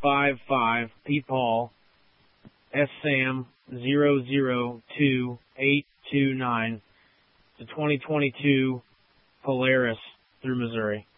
55 P. Paul, S. Sam 002829, the 2022 Polaris through Missouri.